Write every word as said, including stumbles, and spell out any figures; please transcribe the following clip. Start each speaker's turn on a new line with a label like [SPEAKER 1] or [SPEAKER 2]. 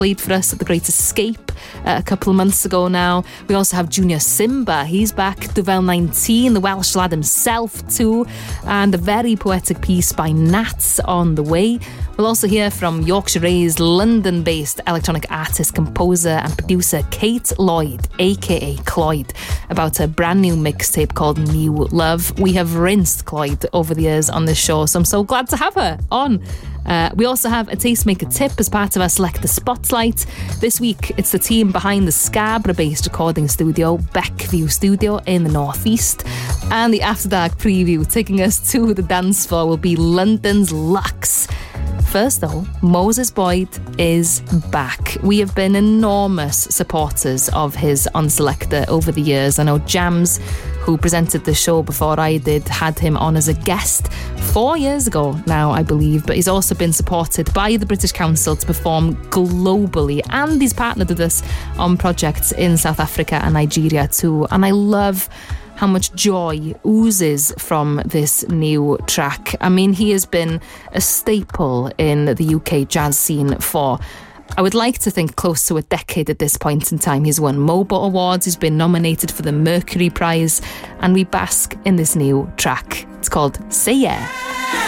[SPEAKER 1] played for us at The Great Escape uh, a couple of months ago now. We also have Junior Simba, he's back. Duvel nineteen, the Welsh lad himself too, and a very poetic piece by Nats on the way. We'll also hear from Yorkshire-raised, London-based electronic artist, composer and producer Kate Lloyd, aka Cloyd, about a brand new mixtape called New Love. We have rinsed Cloyd over the years on this show, so I'm so glad to have her on. Uh, we also have a tastemaker tip as part of our Select the Spotlight. This week, it's the team behind the Scarborough-based recording studio, Beckview Studio in the northeast. And the After Dark preview, taking us to the dance floor, will be London's Lux. First though, Moses Boyd is back. We have been enormous supporters of his on Selector over the years. I know Jams, who presented the show before I did, had him on as a guest four years ago now, I believe, but he's also been supported by the British Council to perform globally, and he's partnered with us on projects in South Africa and Nigeria too. And I love how much joy oozes from this new track. I mean, he has been a staple in the U K jazz scene for, I would like to think, close to a decade at this point in time. He's won MOBO Awards, he's been nominated for the Mercury Prize, and we bask in this new track. It's called Say Yeah.